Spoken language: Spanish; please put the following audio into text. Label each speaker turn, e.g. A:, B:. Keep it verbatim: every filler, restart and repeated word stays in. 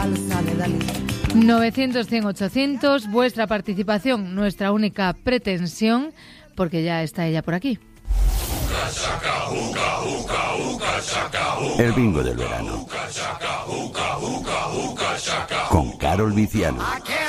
A: salsa de Dalí.
B: novecientos, cien, ochocientos, vuestra participación, nuestra única pretensión, porque ya está ella por aquí.
C: El bingo del verano. Con Carol Viciano.
D: I can't